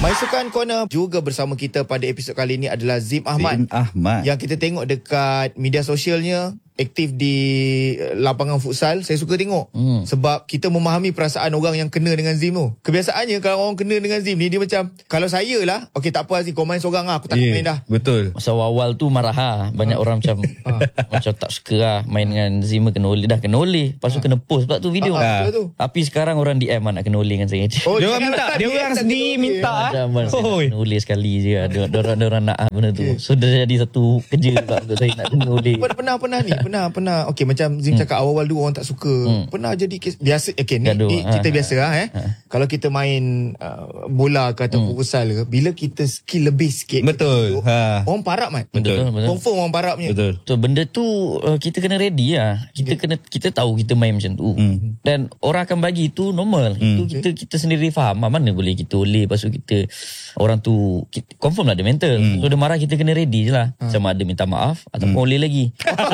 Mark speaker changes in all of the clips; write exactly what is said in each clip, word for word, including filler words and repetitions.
Speaker 1: My Sukan Corner juga bersama kita pada episod kali ini adalah Zim Ahmad.
Speaker 2: Zim Ahmad.
Speaker 1: Yang kita tengok dekat media sosialnya, aktif di lapangan futsal. Saya suka tengok hmm. sebab kita memahami perasaan orang yang kena dengan Zim tu. Kebiasaannya kalau orang kena dengan Zim ni, dia macam, kalau saya lah, okey tak apa Zim, kau main seorang lah, aku tak yeah, main dah.
Speaker 2: Betul.
Speaker 3: Masa awal tu marah ha. Banyak ha. orang macam ha. macam tak suka lah main dengan Zim, kena oleh. Dah kena oleh, lepas tu ha. kena post pula tu video.
Speaker 1: ha. Ha.
Speaker 3: Tapi sekarang orang D M lah nak kena oleh dengan saya.
Speaker 2: Oh, dia orang minta, dia orang sendiri minta.
Speaker 3: Oh, kena oleh sekali je. Dia orang dia orang nak benda tu. Okay. So dia jadi satu kerja pula untuk saya nak kena oleh.
Speaker 1: Pernah pernah ni, pernah pernah. Okey, macam Zim hmm. cakap awal-awal dulu orang tak suka. Hmm. Pernah jadi kes, biasa okey ni, ni kita ha. biasa lah eh. Ha. Kalau kita main uh, bola ke atau hmm. futsal ke, bila kita skill lebih sikit.
Speaker 2: Betul.
Speaker 1: Kita, ha. Orang parap mat.
Speaker 3: Betul, betul.
Speaker 1: Confirm orang parap punya.
Speaker 3: Betul. So benda tu uh, kita kena ready lah. Kita okay. kena kita tahu kita main macam tu. Hmm. Dan orang akan bagi itu normal. Hmm. Itu kita kita sendiri faham. Mana boleh kita oleh, lepas tu kita orang tu kita, confirm lah ada mental. Hmm. So dia marah, kita kena ready je lah. Ha. Sama ada minta maaf ataupun hmm. oleh lagi.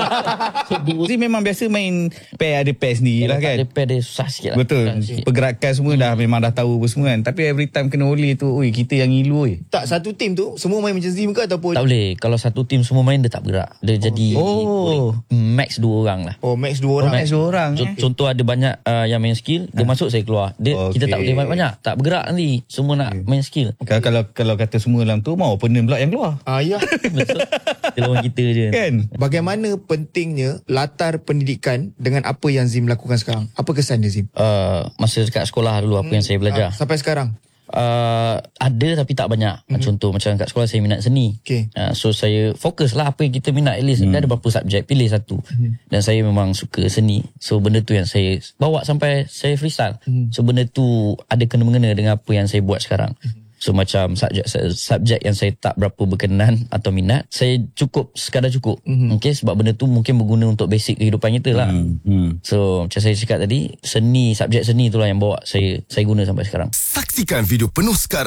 Speaker 2: So Zim memang biasa main pair, ada pair sendiri lah kan.
Speaker 3: Ada pair dia susah sikit lah.
Speaker 2: Betul. Sikit. Pergerakan semua hmm. dah memang dah tahu apa semua kan. Tapi every time kena oleh tu, oi kita yang ngilu oi.
Speaker 1: Tak, satu tim tu semua main macam Zim ke ataupun
Speaker 3: tak boleh. Kalau satu tim semua main, dia tak bergerak. Dia oh, jadi
Speaker 2: oh.
Speaker 3: max dua orang lah.
Speaker 1: Oh, max dua orang.
Speaker 2: Oh, max dua orang.
Speaker 3: C- eh. Contoh ada banyak uh, yang main skill, dia ha. masuk saya keluar. Dia okay. kita tak boleh banyak-banyak. Tak bergerak nanti. Semua nak okay. main skill.
Speaker 2: Kalau kalau kalau kata semua dalam tu, mau opponent pula yang keluar.
Speaker 1: Ah ya.
Speaker 3: Betul. Dia lawan kita je.
Speaker 2: Kan?
Speaker 1: Bagaimana pentingnya latar pendidikan dengan apa yang Zim lakukan sekarang? Apa kesan dia Zim?
Speaker 3: Uh, masa dekat sekolah dulu apa hmm. yang saya belajar.
Speaker 1: Ah, sampai sekarang?
Speaker 3: Uh, ada tapi tak banyak. Mm-hmm. Contoh macam kat sekolah saya minat seni.
Speaker 1: Okay.
Speaker 3: Uh, so saya fokus lah apa yang kita minat. At least mm. ada berapa subjek, pilih satu. Mm-hmm. Dan saya memang suka seni. So benda tu yang saya bawa sampai saya freestyle. Mm. So benda tu ada kena-mengena dengan apa yang saya buat sekarang. Mm-hmm. So macam subjek subjek yang saya tak berapa berkenan atau minat, saya cukup sekadar cukup. Mm-hmm. Okay, sebab benda tu mungkin berguna untuk basic kehidupan kita lah. Mm-hmm. So macam saya cakap tadi, seni, subjek seni itulah yang bawa saya saya guna sampai sekarang.
Speaker 4: Saksikan video penuh sekarang